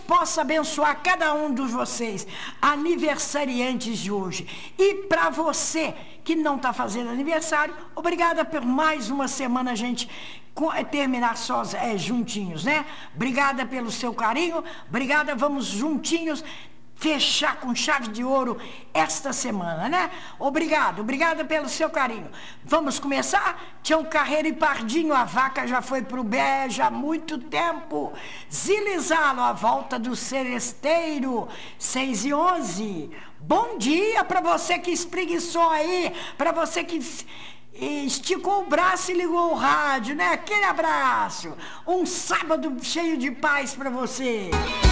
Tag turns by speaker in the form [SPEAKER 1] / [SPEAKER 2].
[SPEAKER 1] possa abençoar cada um de vocês, aniversariantes de hoje. E para você que não está fazendo aniversário, obrigada por mais uma semana a gente terminar juntinhos, né? Obrigada pelo seu carinho, obrigada, vamos juntinhos fechar com chave de ouro esta semana, né? Obrigada pelo seu carinho. Vamos começar? Tião Carreiro e Pardinho, a vaca já foi pro bege há muito tempo. Zilizalo, a volta do seresteiro, 6h11. Bom dia para você que espreguiçou aí, para você que esticou o braço e ligou o rádio, né? Aquele abraço. Um sábado cheio de paz para você.